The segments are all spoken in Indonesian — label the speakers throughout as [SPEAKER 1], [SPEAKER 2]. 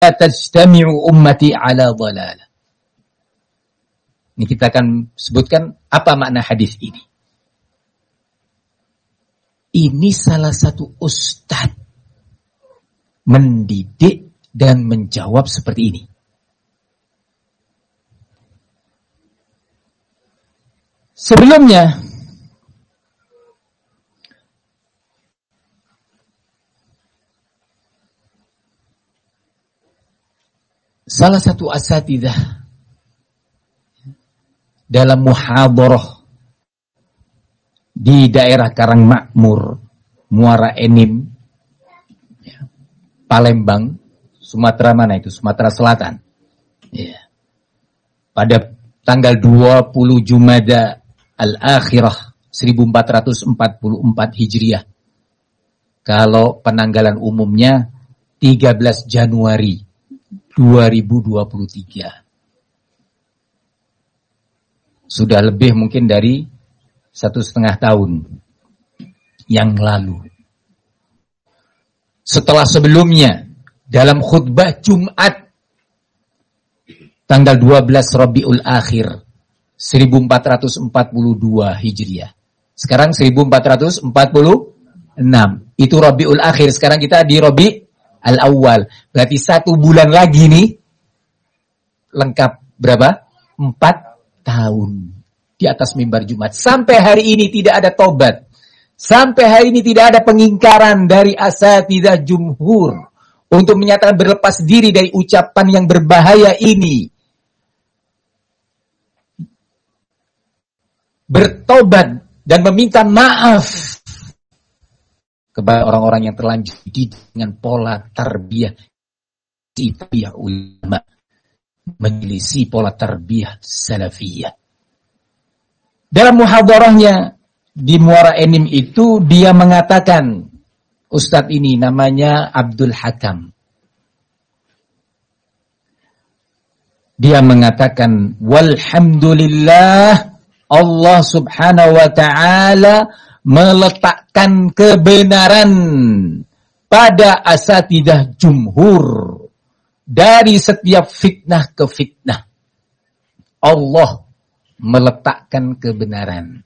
[SPEAKER 1] tajtami'u ummati ala dhalalah. Ini kita akan sebutkan apa makna hadis ini. Ini salah satu ustadz mendidik dan menjawab seperti ini. Sebelumnya salah satu asatidzah dalam muhadharah di daerah Karangmakmur, Muara Enim, Palembang, Sumatera mana itu? Sumatera Selatan. Ya. Pada tanggal 20 Jumada Al-Akhirah 1444 Hijriah. Kalau penanggalan umumnya 13 Januari 2023. Sudah lebih mungkin dari 1,5 tahun yang lalu. Setelah sebelumnya dalam khutbah Jumat tanggal 12 Rabiul Akhir 1442 Hijriah. Sekarang 1446. Itu Rabiul Akhir. Sekarang kita di Rabi Al-Awwal. Berarti 1 bulan lagi nih lengkap berapa? 4 tahun di atas mimbar Jumat. Sampai hari ini tidak ada tobat. Sampai hari ini tidak ada pengingkaran dari asatidzah jumhur untuk menyatakan berlepas diri dari ucapan yang berbahaya ini. Bertobat dan meminta maaf kepada orang-orang yang terlanjur dengan pola tarbiyah ulama, menyelisih pola tarbiyah salafiyah. Dalam muhadharahnya di Muara Enim itu dia mengatakan, ustadz ini namanya Abdul Hakam. Dia mengatakan, walhamdulillah Allah subhanahu wa ta'ala meletakkan kebenaran pada asatidzah jumhur dari setiap fitnah ke fitnah. Allah meletakkan kebenaran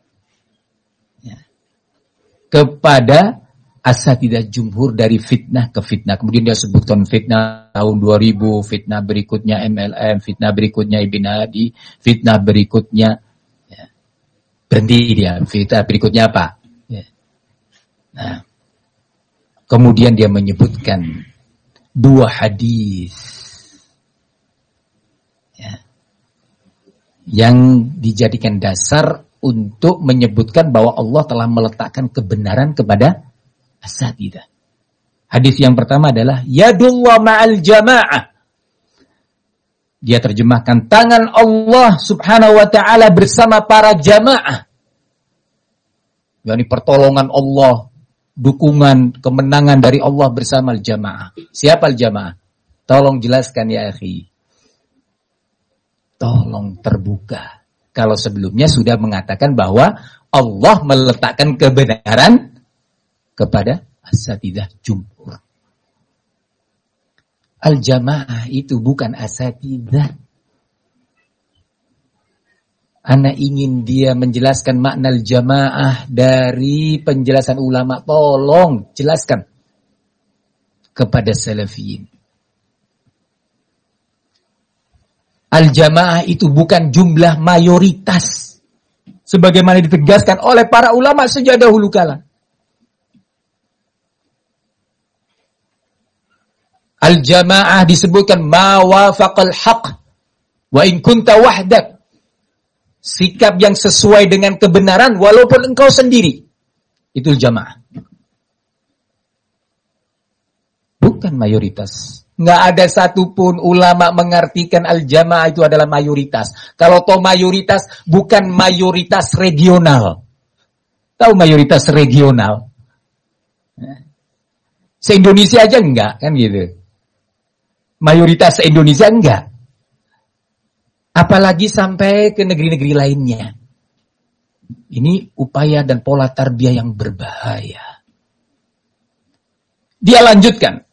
[SPEAKER 1] kepada asatidzah jumhur dari fitnah ke fitnah. Kemudian dia sebutkan fitnah tahun 2000, fitnah berikutnya MLM, fitnah berikutnya Ibn Hadi, fitnah berikutnya berhenti dia, fitnah berikutnya apa? Nah, kemudian dia menyebutkan 2 hadis yang dijadikan dasar untuk menyebutkan bahwa Allah telah meletakkan kebenaran kepada asatidzah. Hadis yang pertama adalah yadullah ma'al jamaah. Dia terjemahkan tangan Allah subhanahu wa ta'ala bersama para jamaah. Yani pertolongan Allah, dukungan, kemenangan dari Allah bersama al-jamaah. Siapa al-jamaah? Tolong jelaskan ya akhi. Tolong terbuka. Kalau sebelumnya sudah mengatakan bahwa Allah meletakkan kebenaran kepada asatidzah jumhur. Al-jamaah itu bukan asatidzah. Ana ingin dia menjelaskan makna al-jamaah dari penjelasan ulama. Tolong jelaskan kepada salafiyin. Al-jamaah itu bukan jumlah mayoritas sebagaimana ditegaskan oleh para ulama sejak dahulu kala. Al-jamaah disebutkan ma wafaqal haq wa in kunta wahdak. Sikap yang sesuai dengan kebenaran walaupun engkau sendiri. Itu jamaah. Bukan mayoritas. Nggak ada satupun ulama mengartikan al-jamaah itu adalah mayoritas. Kalau toh mayoritas, bukan mayoritas regional. Tahu mayoritas regional? Se-Indonesia aja enggak, kan gitu. Mayoritas Indonesia enggak. Apalagi sampai ke negeri-negeri lainnya. Ini upaya dan pola tarbiyah yang berbahaya. Dia lanjutkan.